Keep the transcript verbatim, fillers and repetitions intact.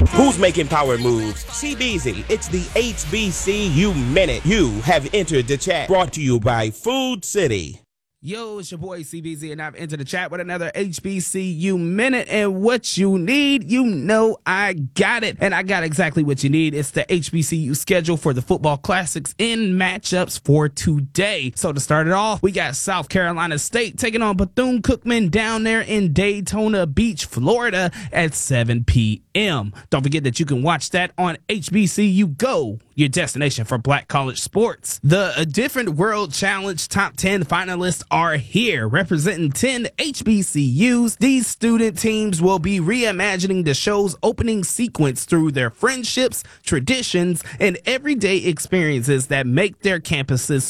Who's making power moves? C B Z. It's the H B C U Minute. You have entered the chat. Brought to you by Food City. Yo, it's your boy C B Z, and I've entered the chat with another H B C U Minute. And what you need, you know I got it. And I got exactly what you need. It's the H B C U schedule for the football classics in matchups for today. So to start it off, we got South Carolina State taking on Bethune-Cookman down there in Daytona Beach, Florida at seven p.m. Don't forget that you can watch that on H B C U Go, your destination for black college sports. The Different World Challenge Top ten finalists are here, representing ten H B C Us. These student teams will be reimagining the show's opening sequence through their friendships, traditions, and everyday experiences that make their campuses